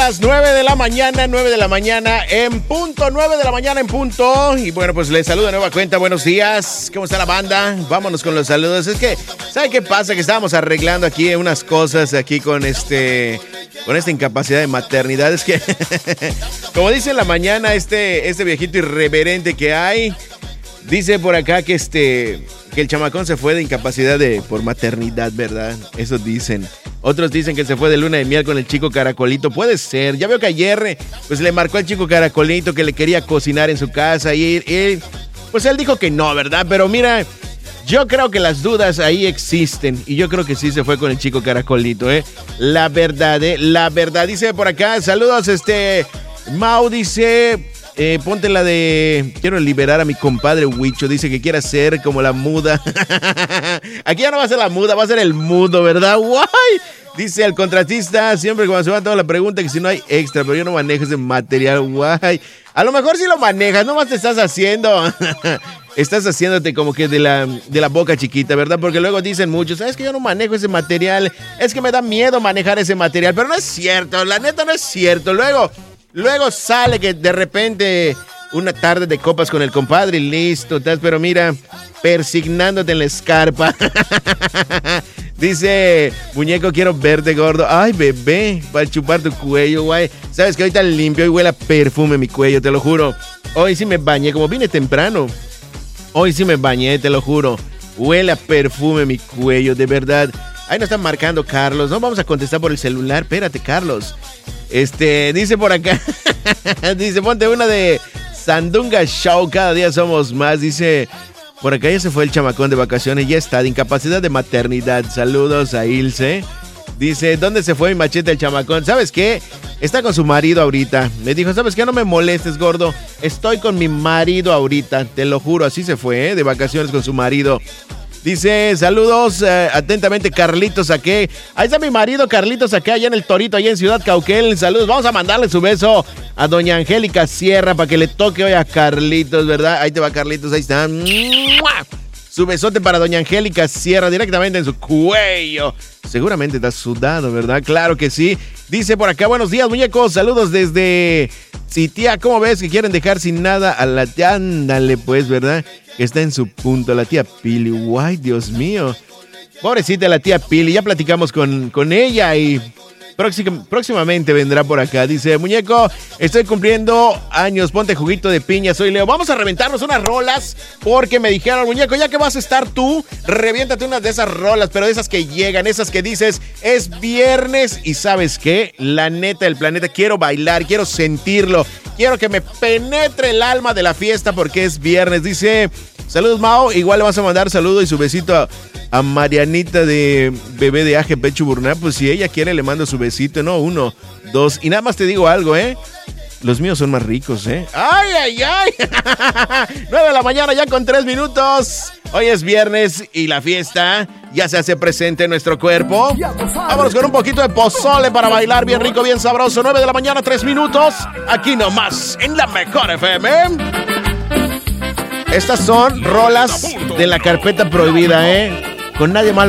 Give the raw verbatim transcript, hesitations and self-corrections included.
Las nueve de la mañana, nueve de la mañana en punto, nueve de la mañana en punto. Y bueno, pues les saludo de nueva cuenta. Buenos días, ¿cómo está la banda? Vámonos con los saludos. Es que, ¿sabe qué pasa? Que estábamos arreglando aquí unas cosas aquí con este, con esta incapacidad de maternidad. Es que, como dice en la mañana este, este viejito irreverente que hay, dice por acá que este, que el chamacón se fue de incapacidad de, por maternidad, ¿verdad? Eso dicen. Otros dicen que se fue de luna de miel con el chico Caracolito. Puede ser. Ya veo que ayer pues le marcó al chico Caracolito que le quería cocinar en su casa y, y pues él dijo que no, ¿verdad? Pero mira, yo creo que las dudas ahí existen y yo creo que sí se fue con el chico Caracolito, ¿eh? La verdad, ¿eh? La verdad. Dice por acá, saludos, este, Mau dice... Eh, ponte la de quiero liberar a mi compadre Huicho. Dice que quiere ser como la muda. Aquí ya no va a ser la muda, va a ser el mudo, ¿verdad? ¡Guay! Dice el contratista, siempre cuando se va toda la pregunta que si no hay extra, pero yo no manejo ese material, guay. A lo mejor sí lo manejas, nomás te estás haciendo. Estás haciéndote como que de la, de la boca chiquita, ¿verdad? Porque luego dicen muchos, ¿sabes que yo no manejo ese material? Es que me da miedo manejar ese material, pero no es cierto, la neta no es cierto. Luego... Luego sale que de repente una tarde de copas con el compadre y listo, estás, pero mira, persignándote en la escarpa. Dice, muñeco, quiero verte, gordo. Ay, bebé, para chupar tu cuello, guay. Sabes que ahorita limpio y huele a perfume mi cuello, te lo juro. Hoy sí me bañé, como vine temprano. Hoy sí me bañé, te lo juro. Huele a perfume mi cuello, de verdad. Ahí nos están marcando, Carlos. No vamos a contestar por el celular. Espérate, Carlos. Este, dice por acá. Dice, ponte una de Sandunga Show. Cada día somos más. Dice, por acá ya se fue el chamacón de vacaciones. Ya está, de incapacidad de maternidad. Saludos a Ilse. Dice, ¿dónde se fue mi machete el chamacón? ¿Sabes qué? Está con su marido ahorita. Me dijo, ¿sabes qué? No me molestes, gordo. Estoy con mi marido ahorita. Te lo juro, así se fue, ¿eh? De vacaciones con su marido. Dice, saludos, eh, atentamente, Carlitos Saqué. Ahí está mi marido, Carlitos Saqué, allá en el Torito, allá en Ciudad Cauquel. Saludos, vamos a mandarle su beso a doña Angélica Sierra para que le toque hoy a Carlitos, ¿verdad? Ahí te va, Carlitos, ahí está. ¡Mua! Su besote para doña Angélica Sierra directamente en su cuello. Seguramente está sudado, ¿verdad? Claro que sí. Dice por acá, buenos días, muñecos. Saludos desde... Sí, tía, ¿cómo ves que quieren dejar sin nada a la tía? Ándale, pues, ¿verdad? Que está en su punto, la tía Pili. Guay, Dios mío. Pobrecita la tía Pili. Ya platicamos con, con ella y próxim, próximamente vendrá por acá. Dice, muñeco, estoy cumpliendo años. Ponte juguito de piña. Soy Leo. Vamos a reventarnos unas rolas porque me dijeron, muñeco, ya que vas a estar tú, reviéntate unas de esas rolas, pero de esas que llegan, esas que dices, es viernes y ¿sabes qué? La neta del planeta, quiero bailar, quiero sentirlo. Quiero que me penetre el alma de la fiesta porque es viernes. Dice, saludos, Mao. Igual le vas a mandar saludo y su besito a, a Marianita de Bebé de Aje Pecho Burná. Pues si ella quiere le mando su besito. No, uno, dos. Y nada más te digo algo, ¿eh? Los míos son más ricos, ¿eh? ¡Ay, ay, ay! nueve de la mañana ya con tres minutos. Hoy es viernes y la fiesta ya se hace presente en nuestro cuerpo. Vámonos con un poquito de pozole para bailar bien rico, bien sabroso. nueve de la mañana, tres minutos. Aquí nomás, en la mejor F M. Estas son rolas de la carpeta prohibida, ¿eh? Con nadie más